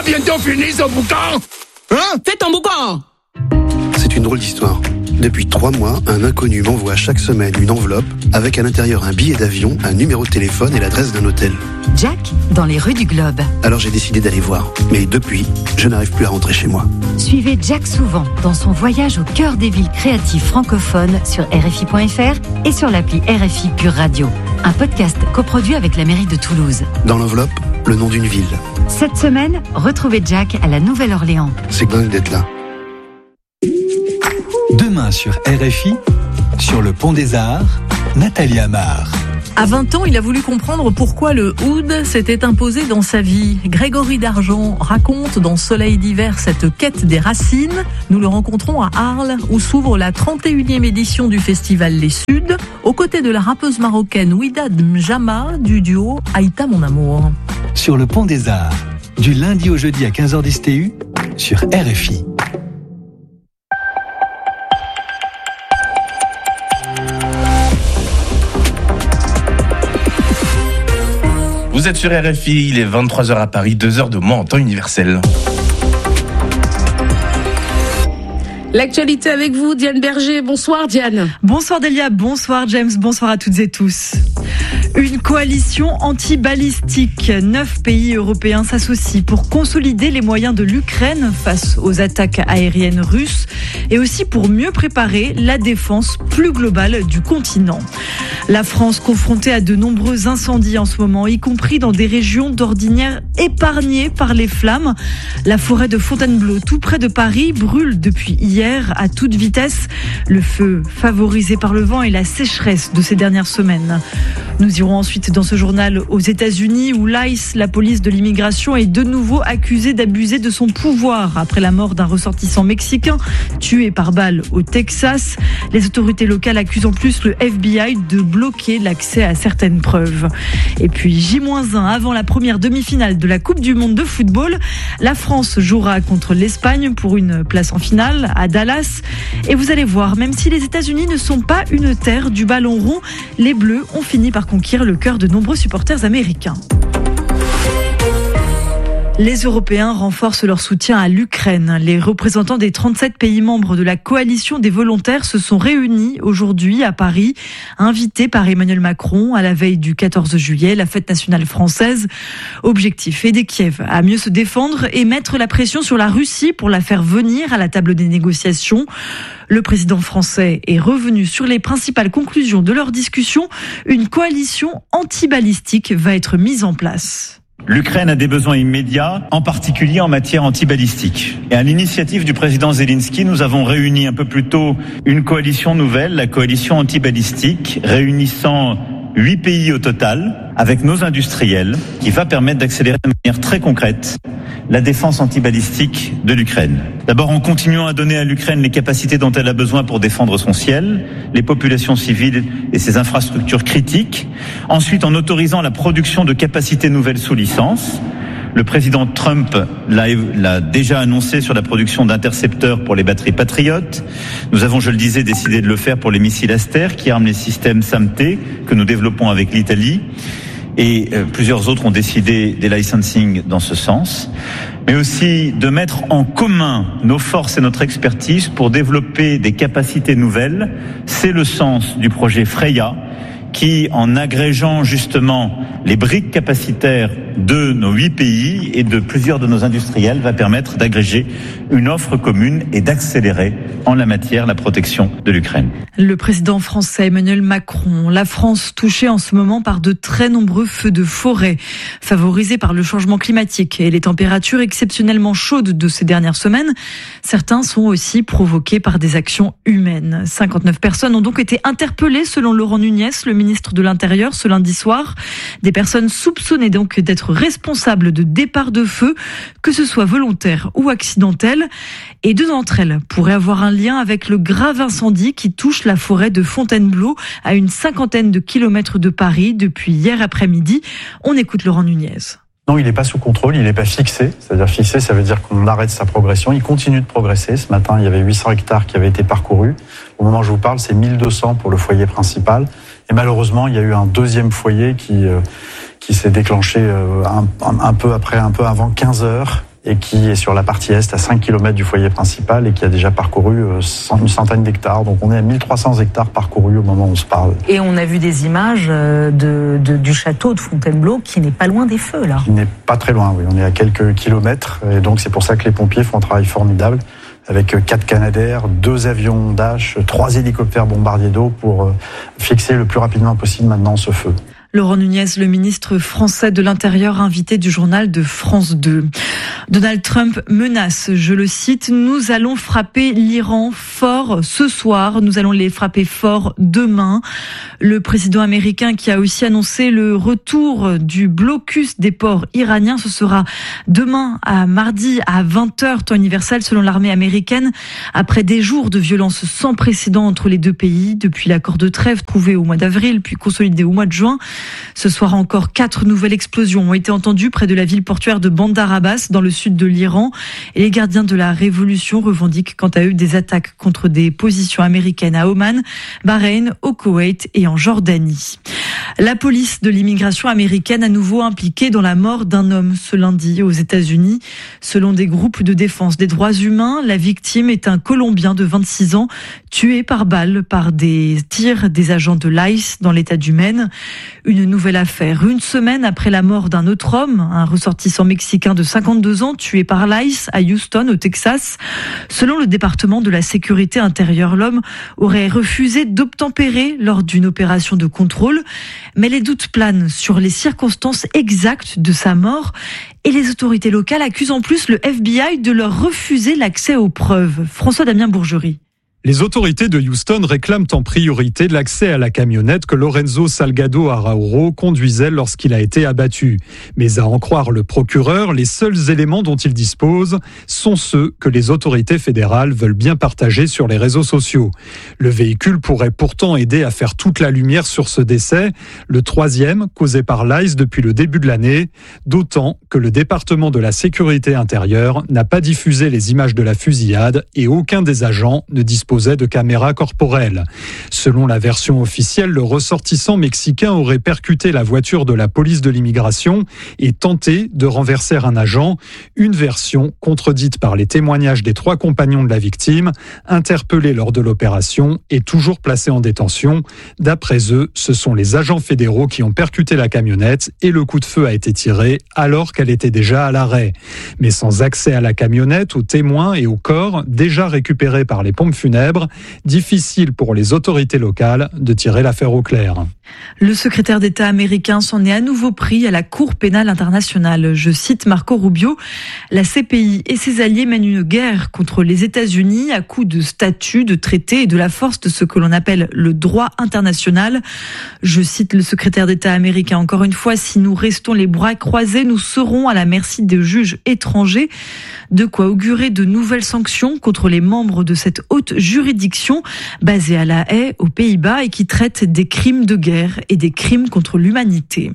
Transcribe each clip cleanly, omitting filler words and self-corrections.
bientôt fini ce boucan? Hein? Fais ton boucan! C'est une drôle d'histoire. Depuis 3 mois, un inconnu m'envoie chaque semaine une enveloppe avec à l'intérieur un billet d'avion, un numéro de téléphone et l'adresse d'un hôtel. Jack, dans les rues du Globe. Alors j'ai décidé d'aller voir. Mais depuis, je n'arrive plus à rentrer chez moi. Suivez Jack souvent dans son voyage au cœur des villes créatives francophones sur RFI.fr et sur l'appli RFI Pure Radio. Un podcast coproduit avec la mairie de Toulouse. Dans l'enveloppe, le nom d'une ville. Cette semaine, retrouvez Jack à la Nouvelle-Orléans. C'est dingue d'être là. Demain sur RFI, sur le Pont des Arts, Nathalie Amar. À 20 ans, il a voulu comprendre pourquoi le oud s'était imposé dans sa vie. Grégory Dargent raconte dans Soleil d'hiver cette quête des racines. Nous le rencontrons à Arles, où s'ouvre la 31e édition du festival Les Suds, aux côtés de la rappeuse marocaine Ouidad Mjama du duo Aïta Mon Amour. Sur le Pont des Arts, du lundi au jeudi à 15h10 TU, sur RFI. Vous êtes sur RFI, il est 23h à Paris, 2h de moins en temps universel. L'actualité avec vous, Diane Berger. Bonsoir Diane. Bonsoir Delia, bonsoir James, bonsoir à toutes et tous. Une coalition anti-balistique. 9 pays européens s'associent pour consolider les moyens de l'Ukraine face aux attaques aériennes russes et aussi pour mieux préparer la défense plus globale du continent. La France confrontée à de nombreux incendies en ce moment, y compris dans des régions d'ordinaire épargnées par les flammes. La forêt de Fontainebleau, tout près de Paris, brûle depuis hier à toute vitesse. Le feu favorisé par le vent et la sécheresse de ces dernières semaines. Nous irons ensuite dans ce journal aux États-Unis où l'ICE, la police de l'immigration, est de nouveau accusée d'abuser de son pouvoir après la mort d'un ressortissant mexicain tué par balle au Texas. Les autorités locales accusent en plus le FBI de bloquer l'accès à certaines preuves. Et puis J-1 avant la première demi-finale de la Coupe du Monde de football, la France jouera contre l'Espagne pour une place en finale à Dallas. Et vous allez voir, même si les États-Unis ne sont pas une terre du ballon rond, les Bleus ont fini par conquérir le cœur de nombreux supporters américains. Les Européens renforcent leur soutien à l'Ukraine. Les représentants des 37 pays membres de la coalition des volontaires se sont réunis aujourd'hui à Paris, invités par Emmanuel Macron à la veille du 14 juillet, la fête nationale française. Objectif, aider Kiev à mieux se défendre et mettre la pression sur la Russie pour la faire venir à la table des négociations. Le président français est revenu sur les principales conclusions de leur discussion. Une coalition anti-balistique va être mise en place. L'Ukraine a des besoins immédiats, en particulier en matière antibalistique. Et à l'initiative du président Zelensky, nous avons réuni un peu plus tôt une coalition nouvelle, la coalition antibalistique, réunissant 8 pays au total, avec nos industriels, qui va permettre d'accélérer de manière très concrète la défense antibalistique de l'Ukraine. D'abord en continuant à donner à l'Ukraine les capacités dont elle a besoin pour défendre son ciel, les populations civiles et ses infrastructures critiques. Ensuite en autorisant la production de capacités nouvelles sous licence. Le président Trump l'a déjà annoncé sur la production d'intercepteurs pour les batteries Patriot. Nous avons, je le disais, décidé de le faire pour les missiles Aster qui arment les systèmes SAMT que nous développons avec l'Italie. Et plusieurs autres ont décidé des licensing dans ce sens, mais aussi de mettre en commun nos forces et notre expertise pour développer des capacités nouvelles. C'est le sens du projet Freya, qui, en agrégeant justement les briques capacitaires de nos 8 pays et de plusieurs de nos industriels, va permettre d'agréger une offre commune et d'accélérer en la matière la protection de l'Ukraine. Le président français Emmanuel Macron, la France touchée en ce moment par de très nombreux feux de forêt, favorisés par le changement climatique et les températures exceptionnellement chaudes de ces dernières semaines. Certains sont aussi provoqués par des actions humaines. 59 personnes ont donc été interpellées selon Laurent Nunez, le ministre de l'Intérieur, ce lundi soir. Des personnes soupçonnées donc d'être responsables de départs de feu, que ce soit volontaire ou accidentel. Et 2 d'entre elles pourraient avoir un lien avec le grave incendie qui touche la forêt de Fontainebleau à une 50aine de kilomètres de Paris depuis hier après-midi. On écoute Laurent Nunez. Non, il n'est pas sous contrôle, il n'est pas fixé. C'est-à-dire fixé, ça veut dire qu'on arrête sa progression. Il continue de progresser. Ce matin, il y avait 800 hectares qui avaient été parcourus. Au moment où je vous parle, c'est 1200 pour le foyer principal. Et malheureusement, il y a eu un deuxième foyer qui s'est déclenché un peu avant 15 heures et qui est sur la partie est à 5 km du foyer principal et qui a déjà parcouru une centaine d'hectares. Donc on est à 1300 hectares parcourus au moment où on se parle. Et on a vu des images du château de Fontainebleau qui n'est pas loin des feux là. Qui n'est pas très loin, oui. On est à quelques kilomètres et donc c'est pour ça que les pompiers font un travail formidable avec 4 Canadair, 2 avions Dash, 3 hélicoptères bombardiers d'eau pour fixer le plus rapidement possible maintenant ce feu. Laurent Nunez, le ministre français de l'Intérieur, invité du journal de France 2. Donald Trump menace, je le cite, « Nous allons frapper l'Iran fort ce soir, nous allons les frapper fort demain ». Le président américain qui a aussi annoncé le retour du blocus des ports iraniens, ce sera demain à mardi à 20h, temps universel selon l'armée américaine, après des jours de violence sans précédent entre les deux pays, depuis l'accord de trêve trouvé au mois d'avril, puis consolidé au mois de juin. Ce soir encore, 4 nouvelles explosions ont été entendues près de la ville portuaire de Bandar Abbas, dans le sud de l'Iran. Et les gardiens de la révolution revendiquent quant à eux des attaques contre des positions américaines à Oman, Bahreïn, au Koweït et en Jordanie. La police de l'immigration américaine à nouveau impliquée dans la mort d'un homme ce lundi aux États-Unis. Selon des groupes de défense des droits humains, la victime est un Colombien de 26 ans, tué par balle par des tirs des agents de l'ICE dans l'état du Maine. Une nouvelle affaire. Une semaine après la mort d'un autre homme, un ressortissant mexicain de 52 ans, tué par l'ICE à Houston, au Texas. Selon le département de la sécurité intérieure, l'homme aurait refusé d'obtempérer lors d'une opération de contrôle. Mais les doutes planent sur les circonstances exactes de sa mort et les autorités locales accusent en plus le FBI de leur refuser l'accès aux preuves. François-Damien Bourgerie. Les autorités de Houston réclament en priorité l'accès à la camionnette que Lorenzo Salgado Araújo conduisait lorsqu'il a été abattu. Mais à en croire le procureur, les seuls éléments dont il dispose sont ceux que les autorités fédérales veulent bien partager sur les réseaux sociaux. Le véhicule pourrait pourtant aider à faire toute la lumière sur ce décès, le 3e causé par l'ICE depuis le début de l'année, d'autant que le département de la sécurité intérieure n'a pas diffusé les images de la fusillade et aucun des agents ne dispose de caméras corporelles. Selon la version officielle, le ressortissant mexicain aurait percuté la voiture de la police de l'immigration et tenté de renverser un agent, une version contredite par les témoignages des 3 compagnons de la victime, interpellés lors de l'opération et toujours placés en détention. D'après eux, ce sont les agents fédéraux qui ont percuté la camionnette et le coup de feu a été tiré alors qu'elle était déjà à l'arrêt. Mais sans accès à la camionnette, aux témoins et au corps déjà récupérés par les pompes funèbres, difficile pour les autorités locales de tirer l'affaire au clair. Le secrétaire d'État américain s'en est à nouveau pris à la Cour pénale internationale. Je cite Marco Rubio, « La CPI et ses alliés mènent une guerre contre les États-Unis à coups de statuts, de traités et de la force de ce que l'on appelle le droit international. » Je cite le secrétaire d'État américain encore une fois, « Si nous restons les bras croisés, nous serons à la merci des juges étrangers. » De quoi augurer de nouvelles sanctions contre les membres de cette haute juridiction basée à La Haye, aux Pays-Bas, et qui traite des crimes de guerre et des crimes contre l'humanité.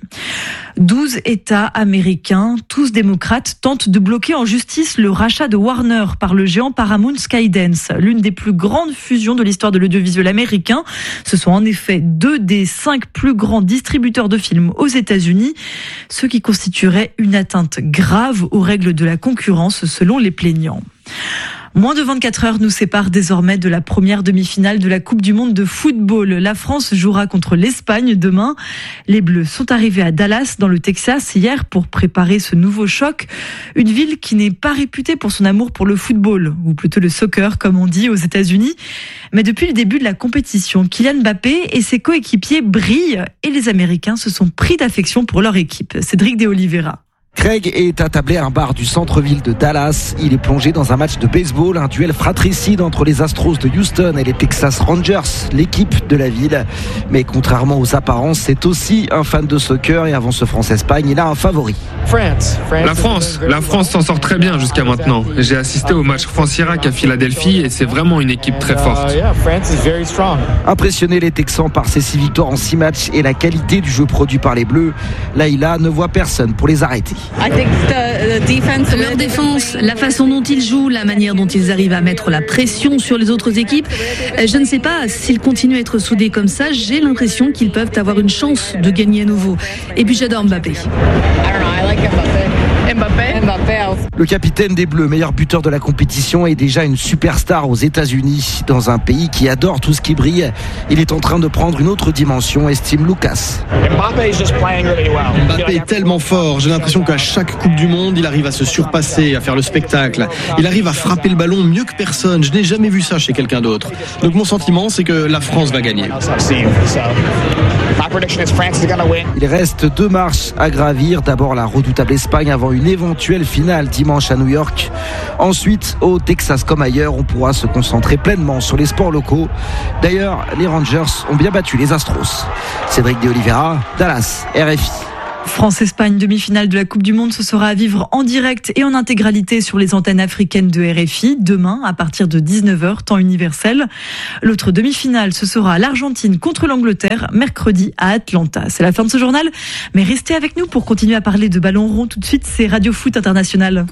12 États américains, tous démocrates, tentent de bloquer en justice le rachat de Warner par le géant Paramount Skydance, l'une des plus grandes fusions de l'histoire de l'audiovisuel américain. Ce sont en effet 2 des 5 plus grands distributeurs de films aux États-Unis, ce qui constituerait une atteinte grave aux règles de la concurrence selon les plaignants. Moins de 24 heures nous séparent désormais de la première demi-finale de la Coupe du Monde de football. La France jouera contre l'Espagne demain. Les Bleus sont arrivés à Dallas, dans le Texas, hier pour préparer ce nouveau choc. Une ville qui n'est pas réputée pour son amour pour le football, ou plutôt le soccer, comme on dit aux États-Unis. Mais depuis le début de la compétition, Kylian Mbappé et ses coéquipiers brillent et les Américains se sont pris d'affection pour leur équipe. Cédric de Oliveira. Craig est attablé à un bar du centre-ville de Dallas. Il est plongé dans un match de baseball, un duel fratricide entre les Astros de Houston et les Texas Rangers, l'équipe de la ville. Mais contrairement aux apparences, c'est aussi un fan de soccer et avant ce France-Espagne, il a un favori. La France s'en sort très bien jusqu'à maintenant. J'ai assisté au match France-Irak à Philadelphie et c'est vraiment une équipe très forte. Impressionner les Texans par ses 6 victoires en 6 matchs et la qualité du jeu produit par les Bleus, Laïla ne voit personne pour les arrêter. Leur défense, la façon dont ils jouent, la manière dont ils arrivent à mettre la pression sur les autres équipes, je ne sais pas, s'ils continuent à être soudés comme ça, j'ai l'impression qu'ils peuvent avoir une chance de gagner à nouveau. Et puis j'adore Mbappé. Le capitaine des Bleus, meilleur buteur de la compétition, est déjà une superstar aux États-Unis. Dans un pays qui adore tout ce qui brille, il est en train de prendre une autre dimension, estime Lucas. Mbappé est tellement fort, j'ai l'impression qu'à chaque Coupe du Monde, il arrive à se surpasser, à faire le spectacle. Il arrive à frapper le ballon mieux que personne, je n'ai jamais vu ça chez quelqu'un d'autre. Donc mon sentiment, c'est que la France va gagner. Il reste 2 marches à gravir. D'abord la redoutable Espagne avant une éventuelle finale dimanche à New York. Ensuite, au Texas comme ailleurs, on pourra se concentrer pleinement sur les sports locaux. D'ailleurs, les Rangers ont bien battu les Astros. Cédric de Oliveira, Dallas, RFI. France-Espagne, demi-finale de la Coupe du Monde, ce sera à vivre en direct et en intégralité sur les antennes africaines de RFI, demain à partir de 19h, temps universel. L'autre demi-finale, ce sera l'Argentine contre l'Angleterre, mercredi à Atlanta. C'est la fin de ce journal, mais restez avec nous pour continuer à parler de ballon rond. Tout de suite, c'est Radio Foot International.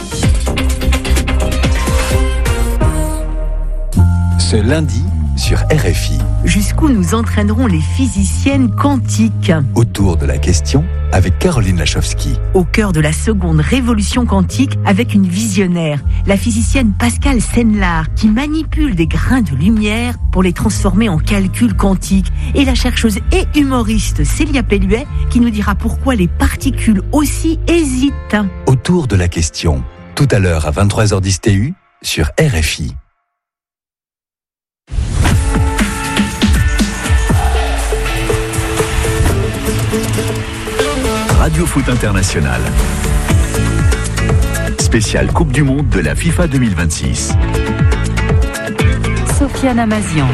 Ce lundi, sur RFI. Jusqu'où nous entraîneront les physiciennes quantiques? Autour de la question, avec Caroline Lachowski. Au cœur de la seconde révolution quantique, avec une visionnaire, la physicienne Pascale Senlard, qui manipule des grains de lumière pour les transformer en calculs quantiques. Et la chercheuse et humoriste Célia Pelluet, qui nous dira pourquoi les particules aussi hésitent. Autour de la question, tout à l'heure à 23h10 TU, sur RFI. Radio Foot International. Spécial Coupe du Monde de la FIFA 2026. Sofiane Amazian.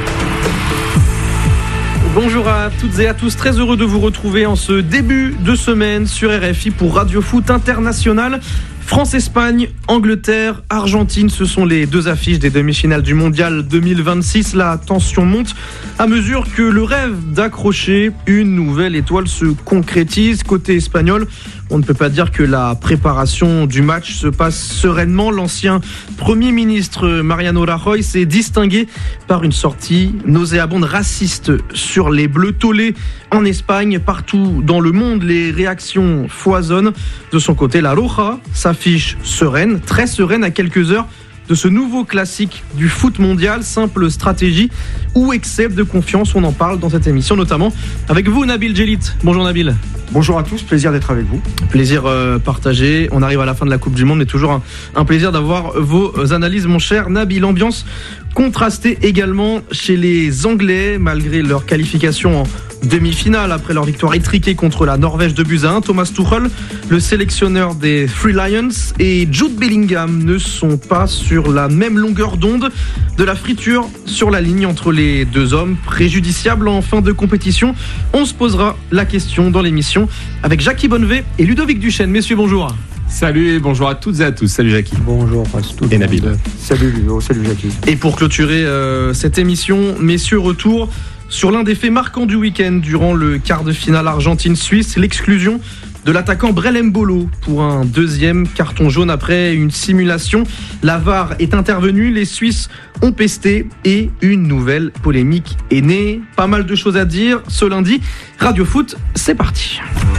Bonjour à toutes et à tous, très heureux de vous retrouver en ce début de semaine sur RFI pour Radio Foot International. France-Espagne, Angleterre, Argentine, ce sont les 2 affiches des demi-finales du Mondial 2026. La tension monte à mesure que le rêve d'accrocher une nouvelle étoile se concrétise. Côté espagnol, on ne peut pas dire que la préparation du match se passe sereinement. L'ancien Premier ministre Mariano Rajoy s'est distingué par une sortie nauséabonde raciste sur les Bleus. Tollé en Espagne, partout dans le monde, les réactions foisonnent. De son côté, la Roja s'affiche sereine, très sereine à quelques heures de ce nouveau classique du foot mondial. Simple stratégie ou excès de confiance, on en parle dans cette émission, notamment avec vous, Nabil Djellit. Bonjour Nabil. Bonjour à tous, plaisir d'être avec vous. Plaisir partagé. On arrive à la fin de la Coupe du Monde, mais toujours un plaisir d'avoir vos analyses, mon cher Nabil. Ambiance contrastée également chez les Anglais, malgré leur qualification en demi-finale après leur victoire étriquée contre la Norvège 2-1. Thomas Tuchel, le sélectionneur des Three Lions, et Jude Bellingham ne sont pas sur la même longueur d'onde. De la friture sur la ligne entre les deux hommes, préjudiciable en fin de compétition. On se posera la question dans l'émission avec Jackie Bonnevet et Ludovic Duchesne. Messieurs, bonjour. Salut et bonjour à toutes et à tous. Salut Jackie. Bonjour à tous. Et Nabil. Salut Ludo, salut Jackie. Et pour clôturer cette émission, messieurs, retour sur l'un des faits marquants du week-end durant le quart de finale Argentine-Suisse, l'exclusion de l'attaquant Brel Embolo pour un 2e carton jaune après une simulation. La VAR est intervenue, les Suisses ont pesté et une nouvelle polémique est née. Pas mal de choses à dire ce lundi. Radio Foot, c'est parti.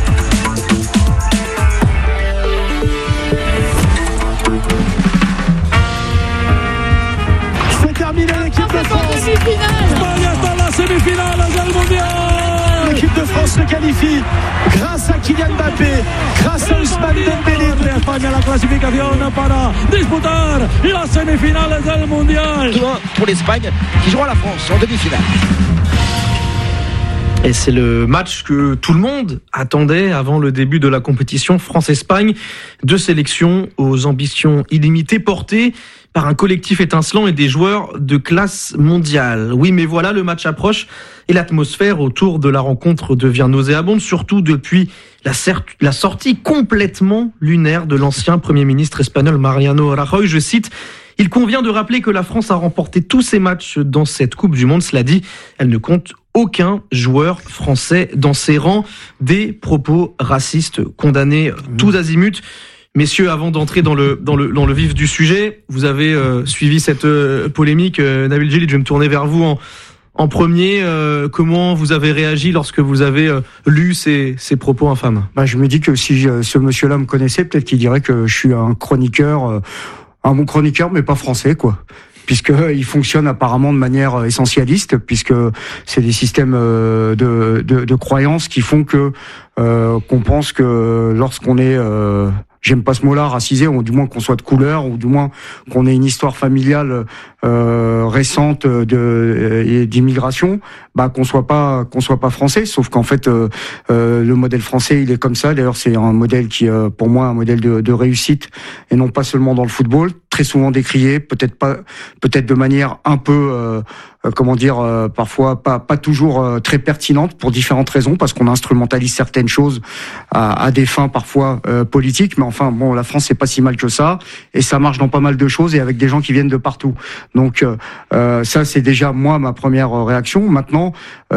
C'est terminé, l'équipe de France. Espagne est dans la semi-finale du mondial. L'équipe de France se qualifie grâce à Kylian Mbappé, grâce à Ousmane Dembélé. Espagne a la classification para disputar la semi-finale du mondial. 2-1 pour l'Espagne qui jouera la France en demi-finale. Et c'est le match que tout le monde attendait avant le début de la compétition France-Espagne. 2 sélections aux ambitions illimitées portées par un collectif étincelant et des joueurs de classe mondiale. Oui, mais voilà, le match approche et l'atmosphère autour de la rencontre devient nauséabonde, surtout depuis la sortie complètement lunaire de l'ancien Premier ministre espagnol Mariano Rajoy. Je cite: « Il convient de rappeler que la France a remporté tous ses matchs dans cette Coupe du Monde. Cela dit, elle ne compte aucun joueur français dans ses rangs. » Des propos racistes condamnés tous azimuts. Messieurs, avant d'entrer dans le vif du sujet, vous avez suivi cette polémique. Nabil Djellit, je vais me tourner vers vous en premier, comment vous avez réagi lorsque vous avez lu ces propos infâmes? Je me dis que si ce monsieur-là me connaissait, peut-être qu'il dirait que je suis un chroniqueur, un bon chroniqueur, mais pas français, quoi. Puisqu'il fonctionne apparemment de manière essentialiste, puisque c'est des systèmes de croyances qui font que qu'on pense que lorsqu'on est j'aime pas ce mot-là, racisé, ou du moins qu'on soit de couleur, ou du moins qu'on ait une histoire familiale récente d'immigration, qu'on soit pas français. Sauf qu'en fait, le modèle français, il est comme ça. D'ailleurs, c'est un modèle qui, pour moi, un modèle de réussite, et non pas seulement dans le football. Très souvent décrié, peut-être de manière un peu, parfois pas toujours très pertinente pour différentes raisons, parce qu'on instrumentalise certaines choses à des fins parfois politiques. Mais enfin, bon, la France, c'est pas si mal que ça, et ça marche dans pas mal de choses et avec des gens qui viennent de partout. Donc ça, c'est déjà moi ma première réaction. Maintenant,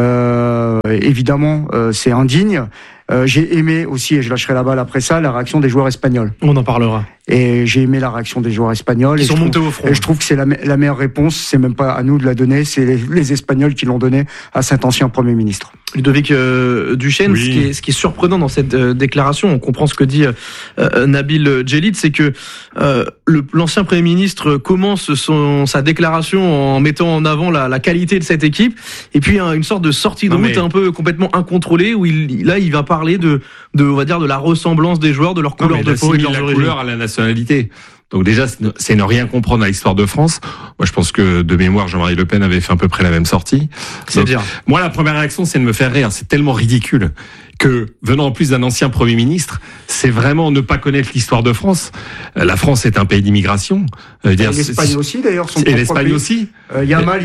évidemment, c'est indigne. J'ai aimé aussi, et je lâcherai la balle après ça, la réaction des joueurs espagnols. On en parlera. Et j'ai aimé la réaction des joueurs espagnols. Ils sont montés au front. Et je trouve que c'est la meilleure réponse. C'est même pas à nous de la donner, c'est les Espagnols qui l'ont donnée à cet ancien Premier ministre. Ludovic Duchesne, oui. ce qui est surprenant dans cette déclaration, on comprend ce que dit Nabil Djellit, c'est que l'ancien Premier ministre commence sa déclaration en mettant en avant la qualité de cette équipe, et puis une sorte de sortie de route un peu complètement incontrôlée, où il va parler on va dire, de la ressemblance des joueurs, de leur couleur de peau et de leur origine. Couleur à la nationalité. Donc déjà, c'est ne rien comprendre à l'histoire de France. Moi, je pense que de mémoire, Jean-Marie Le Pen avait fait à peu près la même sortie. C'est bien. Moi, la première réaction, c'est de me faire rire. C'est tellement ridicule que, venant en plus d'un ancien Premier ministre, c'est vraiment ne pas connaître l'histoire de France. La France est un pays d'immigration. L'Espagne aussi, d'ailleurs. Et l'Espagne aussi. Yamal,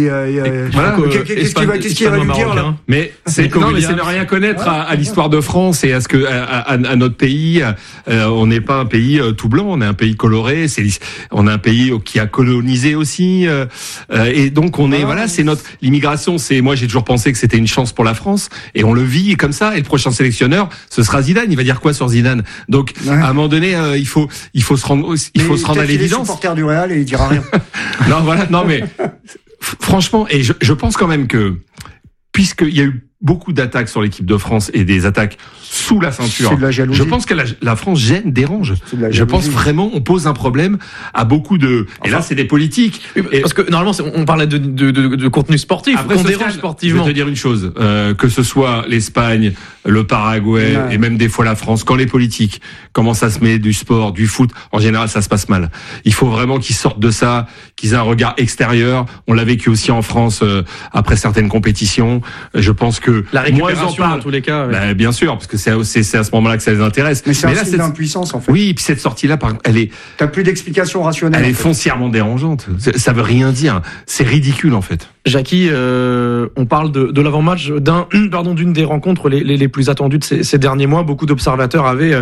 voilà. Qu'est-ce qu'il va lui dire, là? Mais c'est ne rien connaître à l'histoire de France et à notre pays. On n'est pas un pays tout blanc, on est un pays coloré. On est un pays qui a colonisé aussi. Et donc c'est l'immigration. Moi, j'ai toujours pensé que c'était une chance pour la France, et on le vit comme ça. Et le prochain sélectionneur, ce sera Zidane. Il va dire quoi sur Zidane? Donc, à un moment donné, il faut se rendre à l'évidence. Il est supporter du Real et il dira rien. Non, mais franchement, et je pense quand même que, puisqu'il y a eu beaucoup d'attaques sur l'équipe de France et des attaques sous la ceinture, c'est de la jalousie. Je pense que la France dérange. Je pense vraiment on pose un problème à beaucoup de... Et là, c'est des politiques. Parce que normalement, on parlait de contenu sportif. Après, on dérange sportivement. Je vais te dire une chose, que ce soit l'Espagne, le Paraguay et même des fois la France, quand les politiques commencent à se mêler du sport, du foot, en général, ça se passe mal. Il faut vraiment qu'ils sortent de ça, qu'ils aient un regard extérieur. On l'a vécu aussi en France après certaines compétitions. Je pense que la récupération, dans tous les cas. Ouais. Bien sûr, parce que c'est à ce moment-là que ça les intéresse. Mais c'est un signe d'impuissance, en fait. Oui, et puis cette sortie-là, t'as plus d'explication rationnelle. Elle est foncièrement dérangeante. Ça veut rien dire. C'est ridicule, en fait. Jackie, on parle de l'avant-match d'une des rencontres les plus attendues de ces derniers mois. Beaucoup d'observateurs avaient,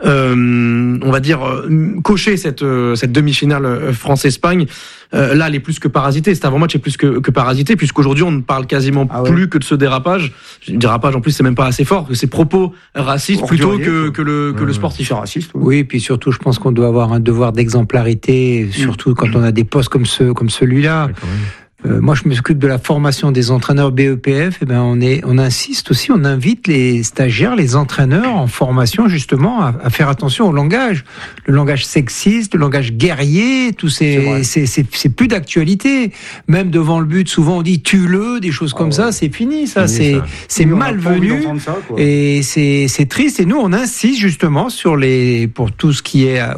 on va dire, coché cette demi-finale France-Espagne. Là, elle est plus que parasitée. Cet avant-match est plus que parasité, puisqu'aujourd'hui, on ne parle quasiment plus que de ce dérapage. Dérapage, en plus, c'est même pas assez fort, que ces propos racistes plutôt que le sportif. Raciste, oui, et puis surtout, je pense qu'on doit avoir un devoir d'exemplarité, surtout quand on a des postes comme celui-là. Moi, je m'occupe de la formation des entraîneurs BEPF. On insiste aussi, on invite les stagiaires, les entraîneurs en formation justement à faire attention au langage, le langage sexiste, le langage guerrier. C'est plus d'actualité. Même devant le but, souvent on dit tue-le, des choses comme ça. C'est fini, ça. C'est malvenu et c'est triste. Et nous, on insiste justement pour tout ce qui est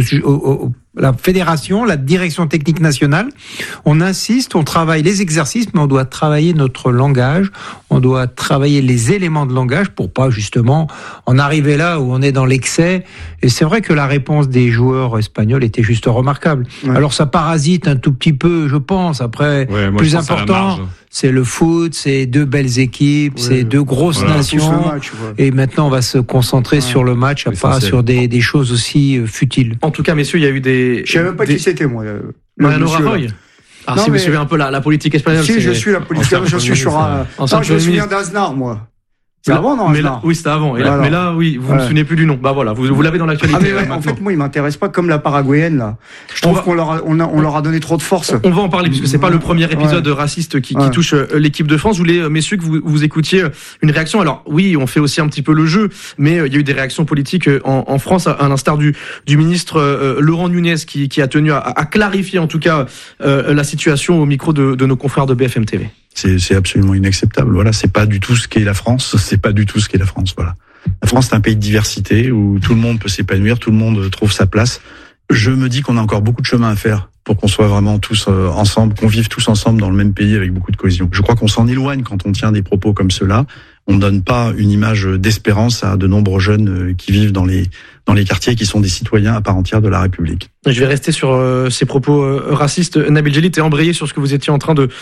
la fédération, la direction technique nationale, on insiste, on travaille les exercices, mais on doit travailler notre langage, on doit travailler les éléments de langage pour pas justement en arriver là où on est dans l'excès. Et c'est vrai que la réponse des joueurs espagnols était juste remarquable. Ouais. Alors ça parasite un tout petit peu, je pense. Après, plus important, c'est le foot, c'est deux belles équipes, c'est deux grosses nations. Match, et maintenant, on va se concentrer sur le match, pas sur des choses aussi futiles. En tout cas, messieurs, il y a eu des... Je savais même pas qui c'était, moi. Mariano Rajoy. Alors, si vous suivez un peu la politique espagnole... Si, je suis la politique espagnole, je suis sur un... Je me souviens d'Aznar, moi. C'est avant, non? Mais là, oui, c'était avant. Et là, mais là, oui, vous ne vous souvenez plus du nom. Bah voilà, vous l'avez dans l'actualité. En fait, moi, il m'intéresse pas comme la paraguayenne, là. Je trouve qu'on leur a donné trop de force. On va en parler, puisque c'est pas le premier épisode raciste qui touche l'équipe de France. Je voulais, messieurs, que vous écoutiez une réaction. Alors, oui, on fait aussi un petit peu le jeu, mais il y a eu des réactions politiques en France, à l'instar du ministre Laurent Nunez, qui a tenu à clarifier, en tout cas, la situation au micro de nos confrères de BFM TV. C'est absolument inacceptable. Voilà, c'est pas du tout ce qu'est la France. C'est pas du tout ce qu'est la France. Voilà. La France, c'est un pays de diversité où tout le monde peut s'épanouir, tout le monde trouve sa place. Je me dis qu'on a encore beaucoup de chemin à faire pour qu'on soit vraiment tous ensemble, qu'on vive tous ensemble dans le même pays avec beaucoup de cohésion. Je crois qu'on s'en éloigne quand on tient des propos comme ceux-là. On ne donne pas une image d'espérance à de nombreux jeunes qui vivent dans les quartiers, qui sont des citoyens à part entière de la République. Je vais rester sur ces propos racistes. Nabil Djellit, et embrayer sur ce que vous étiez en train de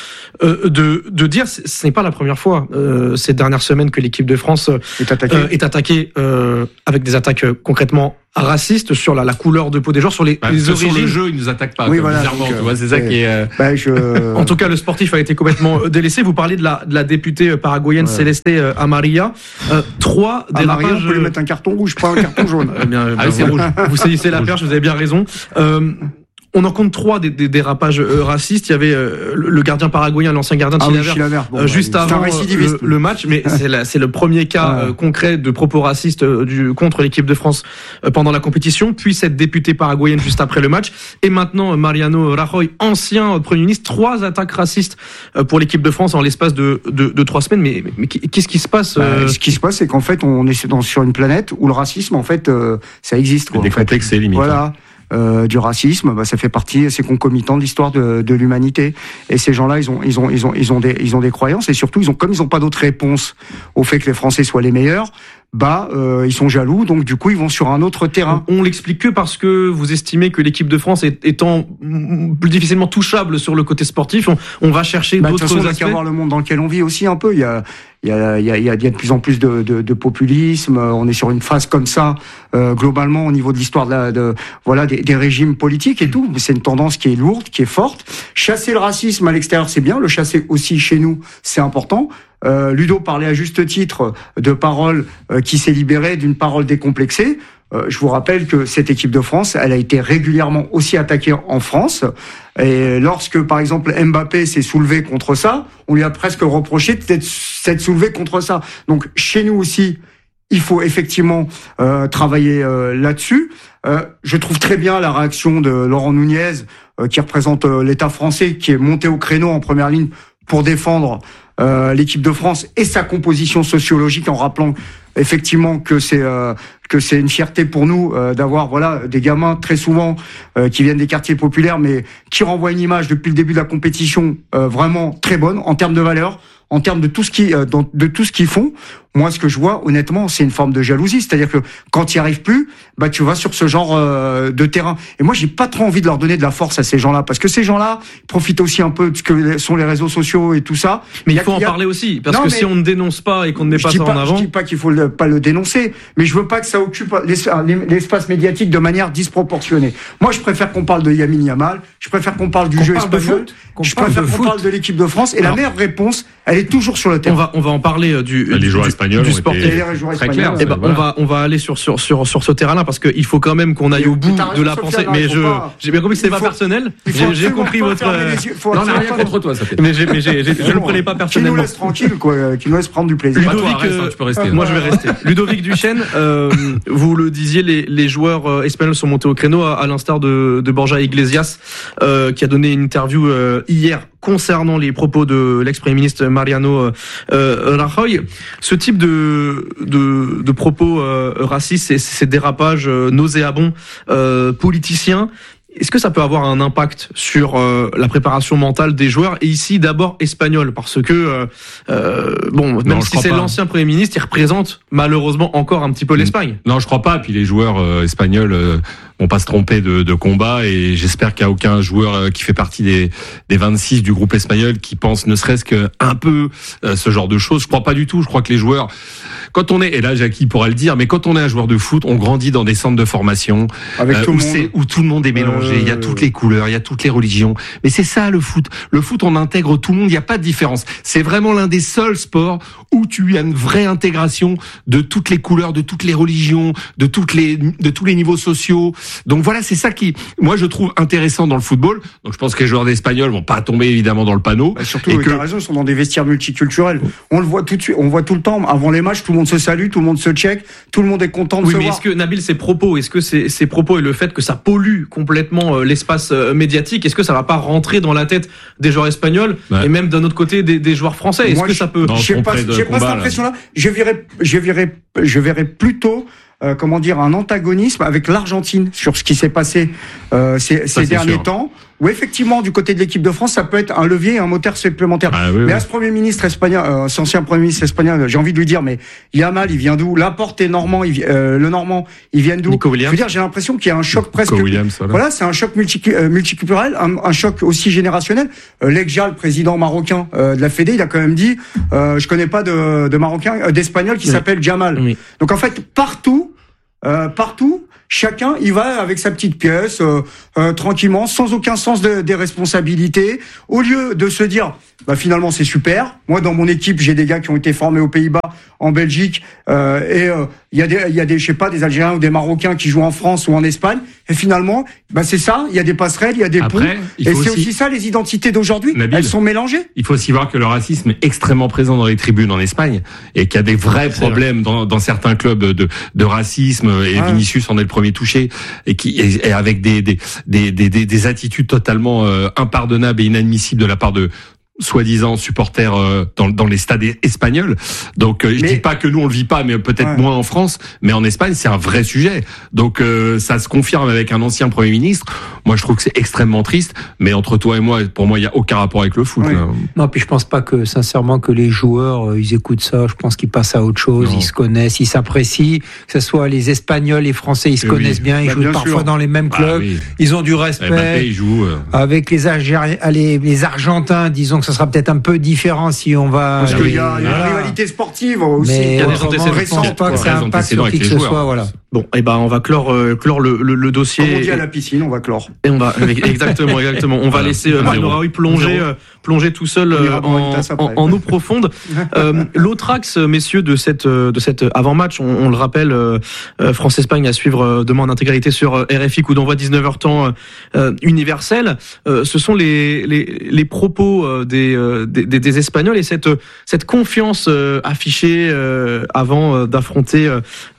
dire. Ce n'est pas la première fois ces dernières semaines que l'équipe de France est attaquée avec des attaques concrètement racistes sur la couleur de peau des joueurs, sur les origines. Sur le jeu, ils nous attaquent pas. Oui, voilà, bizarrement, tu vois, c'est ça qui est. En tout cas, le sportif a été complètement délaissé. Vous parlez de la députée paraguayenne Celeste Amarilla. 3 dérapages. On peut lui mettre un carton rouge, pas un carton jaune. C'est rouge. Vous saisissez la perche, vous avez bien raison. On en compte 3 des dérapages racistes. Il y avait le gardien paraguayen, l'ancien gardien de Chilavert, juste avant le match, mais c'est le premier cas concret de propos racistes contre l'équipe de France pendant la compétition. Puis cette députée paraguayenne juste après le match, et maintenant Mariano Rajoy, ancien Premier ministre. 3 attaques racistes pour l'équipe de France en l'espace de 3 semaines. Mais qu'est-ce qui se passe Ce qui se passe, c'est qu'en fait, on est sur une planète où le racisme, en fait, ça existe. Décomplexé, limite. Voilà. Du racisme, ça fait partie, c'est concomitant de l'histoire de l'humanité. Et ces gens-là, ils ont des croyances, et surtout, comme ils ont pas d'autre réponse au fait que les Français soient les meilleurs, ils sont jaloux, donc du coup, ils vont sur un autre terrain. On l'explique que parce que vous estimez que l'équipe de France étant plus difficilement touchable sur le côté sportif, on va chercher d'autres aspects. De toute façon, on a qu'à voir le monde dans lequel on vit aussi un peu. Il y a de plus en plus de populisme. On est sur une phase comme ça, globalement, au niveau de l'histoire des régimes politiques et tout. C'est une tendance qui est lourde, qui est forte. Chasser le racisme à l'extérieur, c'est bien. Le chasser aussi chez nous, c'est important. Ludo parlait à juste titre de paroles qui s'est libérée d'une parole décomplexée. Je vous rappelle que cette équipe de France, elle a été régulièrement aussi attaquée en France. Et lorsque, par exemple, Mbappé s'est soulevé contre ça, on lui a presque reproché de s'être soulevé contre ça. Donc, chez nous aussi, il faut effectivement travailler là-dessus. Je trouve très bien la réaction de Laurent Nunez, qui représente l'État français, qui est monté au créneau en première ligne pour défendre l'équipe de France et sa composition sociologique, en rappelant effectivement que c'est une fierté pour nous d'avoir des gamins très souvent qui viennent des quartiers populaires, mais qui renvoient une image depuis le début de la compétition vraiment très bonne en termes de valeur, en termes de tout ce qu'ils font. Moi, ce que je vois, honnêtement, c'est une forme de jalousie. C'est-à-dire que quand ils n'y arrivent plus, tu vas sur ce genre de terrain. Et moi, j'ai pas trop envie de leur donner de la force à ces gens-là, parce que ces gens-là profitent aussi un peu de ce que sont les réseaux sociaux et tout ça. Mais il faut en parler aussi, parce que si on ne dénonce pas et qu'on ne met pas ça en avant... Je dis pas qu'il faut pas le dénoncer, mais je veux pas que ça occupe l'espace médiatique de manière disproportionnée. Moi, je préfère qu'on parle de Lamine Yamal, je préfère qu'on parle du jeu espagnol, je préfère qu'on parle de l'équipe de France, et la meilleure réponse, elle est toujours sur le terrain. On va en parler les joueurs espagnols du sport très clair. On va aller sur ce terrain-là, parce qu'il faut quand même qu'on aille au bout de la pensée. Mais j'ai bien compris que c'était pas personnel. J'ai compris votre. Non, on n'a rien contre toi, ça fait. Mais je le prenais pas personnellement. Qui nous laisse tranquille, quoi. Qui nous laisse prendre du plaisir. Ludovic, tu peux rester. Moi, je vais rester. Ludovic Duchesne, vous le disiez, les joueurs espagnols sont montés au créneau, à l'instar de Borja Iglesias, qui a donné une interview hier concernant les propos de l'ex-premier ministre Mariano Rajoy. Ce type de propos racistes et ces dérapages nauséabonds politiciens, est-ce que ça peut avoir un impact sur la préparation mentale des joueurs, et ici d'abord espagnols, parce que même si c'est l'ancien Premier ministre, il représente malheureusement encore un petit peu l'Espagne. Non, je crois pas. Puis les joueurs espagnols vont pas se tromper de combat, et j'espère qu'il y a aucun joueur qui fait partie des 26 du groupe espagnol qui pense ne serait-ce qu'un peu ce genre de choses. Je crois pas du tout. Je crois que les joueurs, quand on est, et là Jackie pourra le dire, mais quand on est un joueur de foot, on grandit dans des centres de formation où tout le monde est mélangé, il y a toutes les couleurs, il y a toutes les religions. Mais c'est ça le foot. Le foot, on intègre tout le monde, il n'y a pas de différence. C'est vraiment l'un des seuls sports où tu as une vraie intégration de toutes les couleurs, de toutes les religions, de tous les niveaux sociaux. Donc voilà, c'est ça qui, moi, je trouve intéressant dans le football. Donc je pense que les joueurs d'Espagnol vont pas tomber évidemment dans le panneau. Surtout, tu as raison, ils sont dans des vestiaires multiculturels. On le voit tout de suite, on voit tout le temps, avant les matchs, tout le monde se salue, tout le monde se check, tout le monde est content de se voir. Oui, mais est-ce que, Nabil, ces propos et le fait que ça pollue complètement l'espace médiatique, est-ce que ça va pas rentrer dans la tête des joueurs espagnols et même d'un autre côté des joueurs français? Est-ce que ça peut... J'ai pas cette impression-là. Je verrais plutôt un antagonisme avec l'Argentine sur ce qui s'est passé ces derniers temps, où effectivement du côté de l'équipe de France ça peut être un levier et un moteur supplémentaire. Mais à ce Premier ministre espagnol, cet ancien Premier ministre espagnol, j'ai envie de lui dire, mais Yamal, il vient d'où? Laporte et Normand, le Normand, ils viennent d'où? Je veux dire, j'ai l'impression qu'il y a un choc presque... Voilà, c'est un choc multiculturel, un choc aussi générationnel. Legja, le président marocain de la Fédé, il a quand même dit, je connais pas de Marocain, d'Espagnol qui s'appelle Jamal. Donc en fait, partout, chacun y va avec sa petite pièce, tranquillement, sans aucun sens des responsabilités. Au lieu de se dire, finalement c'est super. Moi, dans mon équipe, j'ai des gars qui ont été formés aux Pays-Bas, en Belgique, et il y a des, je sais pas, des Algériens ou des Marocains qui jouent en France ou en Espagne. Et finalement, c'est ça. Il y a des passerelles, il y a des ponts. Et c'est aussi ça, les identités d'aujourd'hui. Nabil, elles sont mélangées. Il faut aussi voir que le racisme est extrêmement présent dans les tribunes en Espagne, et qu'il y a des vrais problèmes dans certains clubs de racisme. Et Vinicius en est le premier touché, et avec des attitudes totalement impardonnables et inadmissibles de la part de soi-disant supporters dans les stades espagnols. Donc je dis pas que nous on le vit pas, mais peut-être moins en France, mais en Espagne c'est un vrai sujet. Donc ça se confirme avec un ancien Premier ministre. Moi je trouve que c'est extrêmement triste, mais entre toi et moi, pour moi il y a aucun rapport avec le foot. Non, puis je pense pas que sincèrement que les joueurs ils écoutent ça. Je pense qu'ils passent à autre chose. Ils se connaissent, ils s'apprécient. Que ce soit les Espagnols, les Français, ils se connaissent bien. Ils jouent parfois dans les mêmes clubs. Ils ont du respect. Mbappé, il joue, avec les Argentins, disons que ça sera peut-être un peu différent si on va... Parce qu'il y a une rivalité sportive aussi. Mais il y a des antécédents récents, pas que ça impacte sur qui que ce soit. Voilà. Bon, on va clore le dossier. Comme on dit à la piscine, on va clore. Et on va exactement. On va laisser Manoraoui plonger tout seul en eau profonde. L'autre axe, messieurs, de cette avant-match, on le rappelle, France-Espagne à suivre demain en intégralité sur RFI, coup d'envoi 19h temps universel. Ce sont les propos des Espagnols et cette confiance affichée avant d'affronter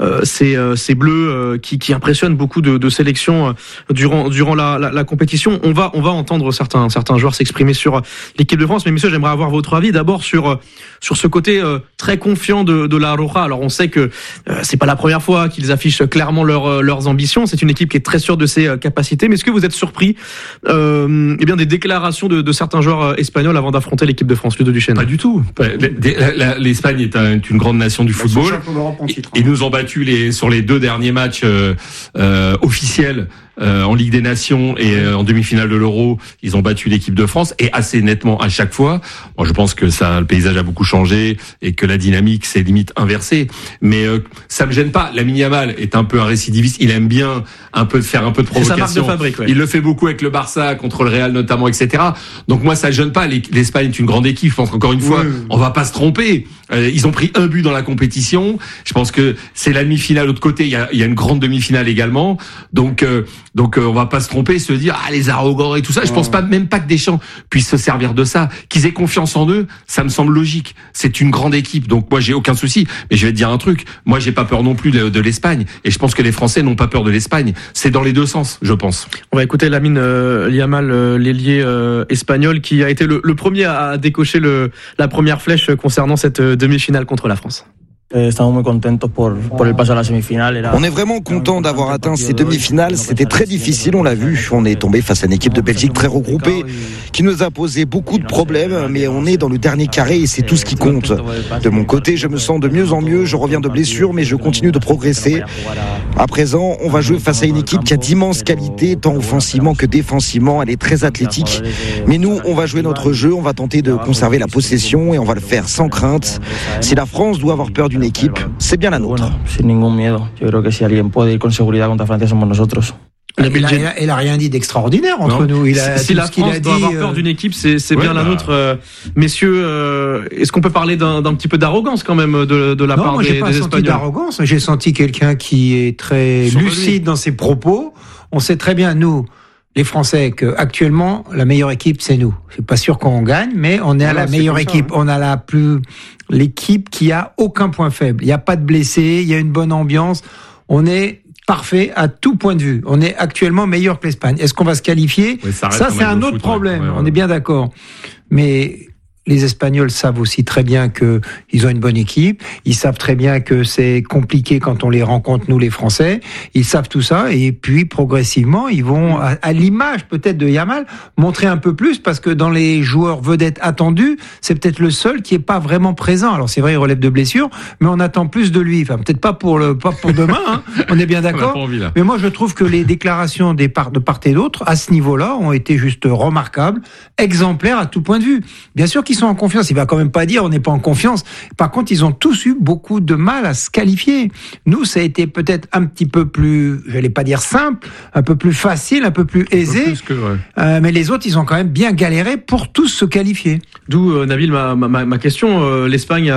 ces Bleus qui impressionnent beaucoup de sélections durant la compétition. On va entendre certains joueurs s'exprimer sur l'équipe de France, mais messieurs, j'aimerais avoir votre avis d'abord sur ce côté très confiant de la Roja. Alors on sait que c'est pas la première fois qu'ils affichent clairement leurs ambitions. C'est une équipe qui est très sûre de ses capacités. Mais est-ce que vous êtes surpris des déclarations de certains joueurs espagnols avant d'affronter l'équipe de France, Ludo Duchesne? Pas du tout. L'Espagne est une grande nation du football. Ils nous ont battus sur les 2 derniers matchs officiels en Ligue des Nations et en demi-finale de l'Euro. Ils ont battu l'équipe de France, et assez nettement à chaque fois. Moi, je pense que le paysage a beaucoup changé et que la dynamique s'est limite inversée. Mais ça me gêne pas. Lamine Yamal est un peu un récidiviste. Il aime bien faire un peu de provocation. C'est sa marque de fabrique, Il le fait beaucoup avec le Barça, contre le Real notamment, etc. Donc moi, ça me gêne pas. L'Espagne est une grande équipe. Je pense qu'encore une fois, on va pas se tromper. Ils ont pris un but dans la compétition. Je pense que c'est la demi-finale. De l'autre côté, il y a une grande demi-finale également. Donc on va pas se tromper et se dire les arrogants et tout ça. Je pense même pas que Deschamps puisse se servir de ça. Qu'ils aient confiance en eux, ça me semble logique. C'est une grande équipe, donc moi j'ai aucun souci. Mais je vais te dire un truc, moi j'ai pas peur non plus de l'Espagne, et je pense que les Français n'ont pas peur de l'Espagne. C'est dans les deux sens, je pense. On va écouter Lamine Yamal, l'ailier espagnol, qui a été le premier à décocher la première flèche concernant cette demi-finale contre la France. On est vraiment content d'avoir atteint ces demi-finales. C'était très difficile, on l'a vu. On est tombé face à une équipe de Belgique très regroupée qui nous a posé beaucoup de problèmes, mais on est dans le dernier carré et c'est tout ce qui compte. De mon côté, je me sens de mieux en mieux. Je reviens de blessure, mais je continue de progresser. À présent, on va jouer face à une équipe qui a d'immenses qualités, tant offensivement que défensivement. Elle est très athlétique. Mais nous, on va jouer notre jeu, on va tenter de conserver la possession et on va le faire sans crainte. Si la France doit avoir peur d'une équipe, c'est bien la nôtre. Il a rien dit d'extraordinaire entre nous. Si la France doit avoir peur d'une équipe, c'est bien la nôtre. Messieurs, est-ce qu'on peut parler d'un petit peu d'arrogance quand même de la part des Espagnols ? Non, moi j'ai pas senti d'arrogance. J'ai senti quelqu'un qui est très lucide dans ses propos. On sait très bien, nous, les Français, que actuellement la meilleure équipe c'est nous. Je suis pas sûr qu'on gagne, mais on est à la meilleure équipe. On a l'équipe qui a aucun point faible. Il y a pas de blessés, il y a une bonne ambiance. On est parfait à tout point de vue. On est actuellement meilleur que l'Espagne. Est-ce qu'on va se qualifier ? Ça c'est un autre problème. On est bien d'accord. Mais les Espagnols savent aussi très bien qu'ils ont une bonne équipe. Ils savent très bien que c'est compliqué quand on les rencontre, nous les Français. Ils savent tout ça. Et puis, progressivement, ils vont, à l'image peut-être de Yamal, montrer un peu plus parce que dans les joueurs vedettes attendus, c'est peut-être le seul qui est pas vraiment présent. Alors, c'est vrai, il relève de blessures, mais on attend plus de lui. Enfin, peut-être pas pour demain, hein. On est bien d'accord. Mais moi, je trouve que les déclarations de part et d'autre, à ce niveau-là, ont été juste remarquables, exemplaires à tout point de vue. Bien sûr qu'ils sont en confiance. Il va quand même pas dire on n'est pas en confiance. Par contre, ils ont tous eu beaucoup de mal à se qualifier. Nous, ça a été peut-être un petit peu plus, j'allais pas dire simple, un peu plus facile, un peu plus aisé. Mais les autres, ils ont quand même bien galéré pour tous se qualifier. D'où, Nabil, ma question. L'Espagne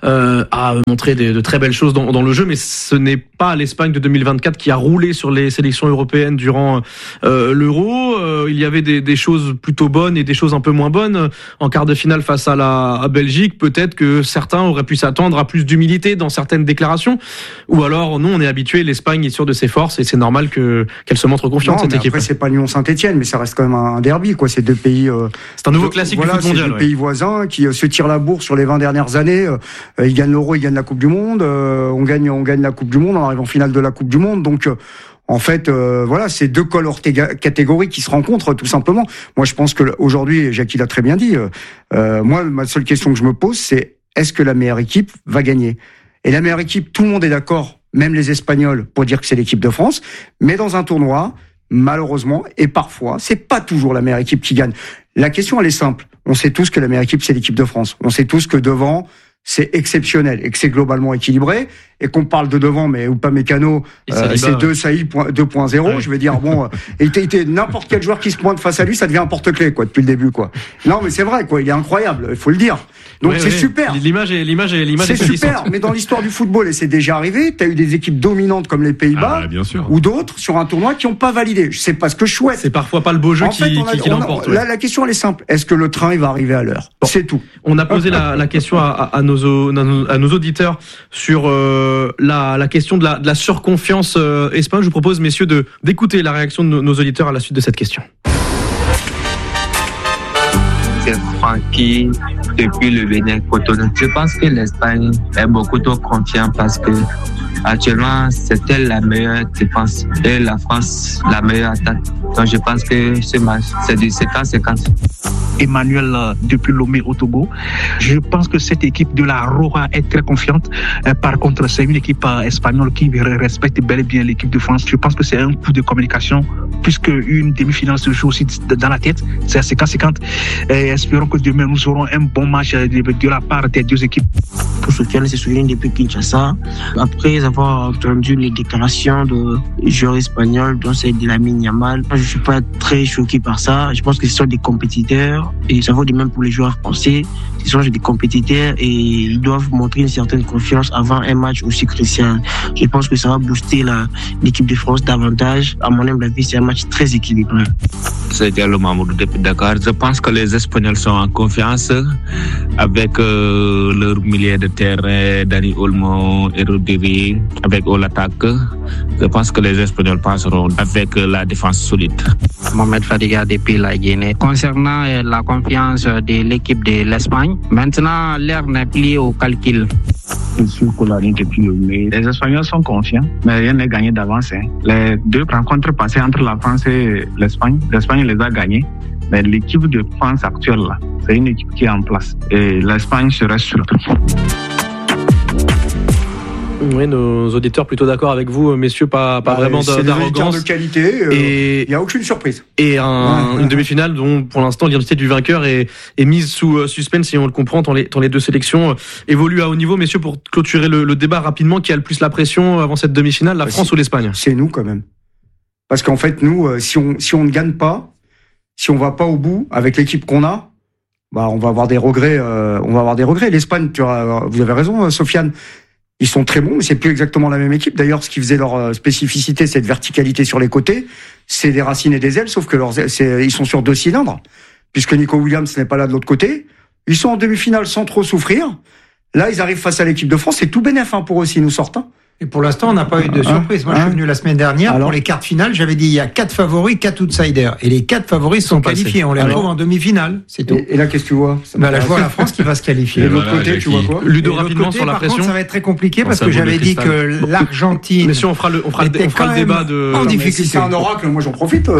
a montré de très belles choses dans le jeu, mais ce n'est pas l'Espagne de 2024 qui a roulé sur les sélections européennes durant l'Euro. Il y avait des choses plutôt bonnes et des choses un peu moins bonnes. En quart de finale face à la Belgique, peut-être que certains auraient pu s'attendre à plus d'humilité dans certaines déclarations. Ou alors, nous, on est habitué, l'Espagne est sûre de ses forces et c'est normal qu'elle se montre confiante, cette équipe. Après, c'est pas Lyon-Saint-Etienne, mais ça reste quand même un derby, quoi. C'est deux pays. C'est un nouveau classique du foot mondial. C'est deux pays voisins qui se tirent la bourre sur les 20 dernières années. Ils gagnent l'Euro, ils gagnent la Coupe du Monde. On gagne la Coupe du Monde, on arrive en finale de la Coupe du Monde. Donc, en fait, voilà, c'est deux couleurs catégories qui se rencontrent tout simplement. Moi, je pense que aujourd'hui, Jackie l'a très bien dit. Moi, ma seule question que je me pose, c'est est-ce que la meilleure équipe va gagner ? Et la meilleure équipe, tout le monde est d'accord, même les Espagnols, pour dire que c'est l'équipe de France. Mais dans un tournoi, malheureusement, et parfois, c'est pas toujours la meilleure équipe qui gagne. La question, elle est simple. On sait tous que la meilleure équipe, c'est l'équipe de France. On sait tous que devant, c'est exceptionnel et que c'est globalement équilibré et qu'on parle de devant, mais Upamecano, c'est deux Saïd 2.0. Ouais. Je vais dire, bon, n'importe quel joueur qui se pointe face à lui, ça devient un porte-clés, quoi, depuis le début, quoi. Non, mais c'est vrai, quoi, il est incroyable, il faut le dire. Donc c'est super. L'image c'est super, mais dans l'histoire du football, et c'est déjà arrivé, t'as eu des équipes dominantes comme les Pays-Bas, ou d'autres sur un tournoi qui n'ont pas validé. C'est pas ce que je souhaite. C'est parfois pas le beau jeu qui l'emporte. La question, elle est simple. Est-ce que le train, il va arriver à l'heure? C'est tout. On a posé la question à nos auditeurs sur la question de la surconfiance espagnole. Je vous propose, messieurs, d'écouter la réaction de nos auditeurs à la suite de cette question. C'est Francky depuis le Bénin Cotonou. Je pense que l'Espagne est beaucoup trop confiante parce que actuellement c'est elle la meilleure défense et la France la meilleure attaque. Donc je pense que ce match c'est du 50-50. Emmanuel depuis Lomé au Togo. Je pense que cette équipe de la Roja est très confiante. Par contre, c'est une équipe espagnole qui respecte bel et bien l'équipe de France. Je pense que c'est un coup de communication puisque une demi-finale se joue aussi dans la tête. C'est à 50-50. Espérons que demain nous aurons un bon match de la part des deux équipes. Pour Sofiane se souvient depuis Kinshasa. Après avoir entendu les déclarations de joueurs espagnols, dont c'est de Lamine Yamal, je ne suis pas très choqué par ça. Je pense que ce sont des compétiteurs et ça vaut de même pour les joueurs français. Ce sont des compétiteurs et ils doivent montrer une certaine confiance avant un match aussi crucial. Je pense que ça va booster l'équipe de France davantage. À mon humble avis, c'est un match très équilibré. C'est Diallo Mamoudou depuis Dakar. Je pense que les Espagnols sont en confiance avec leur milieu de terrain, Dani Olmo et Rodri, avec l'attaque. Je pense que les Espagnols passeront avec la défense solide. Mohamed Fadiga depuis la Guinée. Concernant la confiance de l'équipe de l'Espagne, maintenant l'heure n'est plus au calcul. sur coloris depuis le mai. Les Espagnols sont confiants, mais rien n'est gagné d'avance. Les 2 rencontres passées entre la France et l'Espagne les a gagnées. Mais l'équipe de France actuelle, là, c'est une équipe qui est en place. Et l'Espagne serait surprise. Oui, nos auditeurs plutôt d'accord avec vous, messieurs, pas vraiment d'arrogance. De qualité, il n'y a aucune surprise. Et une demi-finale dont, pour l'instant, l'identité du vainqueur est mise sous suspense, si on le comprend, tant les 2 sélections évoluent à haut niveau. Messieurs, pour clôturer le débat rapidement, qui a le plus la pression avant cette demi-finale, la France ou l'Espagne? C'est nous, quand même. Parce qu'en fait, nous, si on ne gagne pas, si on va pas au bout avec l'équipe qu'on a, on va avoir des regrets. L'Espagne, vous avez raison, Sofiane. Ils sont très bons, mais c'est plus exactement la même équipe. D'ailleurs, ce qui faisait leur spécificité, cette verticalité sur les côtés, c'est des racines et des ailes, sauf que ils sont sur 2 cylindres, puisque Nico Williams n'est pas là de l'autre côté. Ils sont en demi-finale sans trop souffrir. Là, ils arrivent face à l'équipe de France. C'est tout bénef pour eux s'ils nous sortent. Et pour l'instant, on n'a pas eu de surprise. Moi, je suis venu la semaine dernière pour les quarts finales. J'avais dit il y a 4 favoris, 4 outsiders. Et les 4 favoris sont qualifiés. On les retrouve en demi-finale. C'est tout. Et là, qu'est-ce que tu vois? Là, je vois la France qui va se qualifier. Et de l'autre côté, tu vois quoi? Ludo, rapidement sur la pression. Contre, ça va être très compliqué parce que j'avais dit que l'Argentine. Messieurs, on fera le débat de. En difficulté. Si c'est un oracle, moi j'en profite.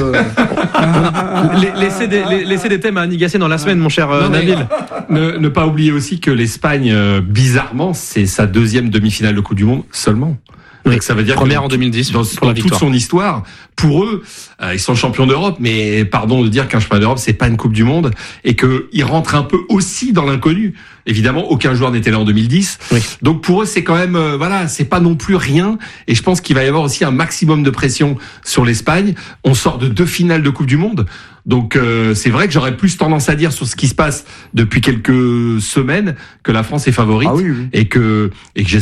Laissez des thèmes à Annie Gasset dans la semaine, mon cher Nabil. Ne pas oublier aussi que l'Espagne, bizarrement, c'est sa 2e demi-finale de Coupe du Monde seulement. Oui, donc ça veut dire première en 2010 dans toute son histoire, pour eux, ils sont champions d'Europe, mais pardon de dire qu'un championnat d'Europe c'est pas une Coupe du Monde et que ils rentrent un peu aussi dans l'inconnu. Évidemment, aucun joueur n'était là en 2010. Oui. Donc pour eux, c'est quand même c'est pas non plus rien et je pense qu'il va y avoir aussi un maximum de pression sur l'Espagne. On sort de 2 finales de Coupe du Monde. Donc c'est vrai que j'aurais plus tendance à dire sur ce qui se passe depuis quelques semaines que la France est favorite et que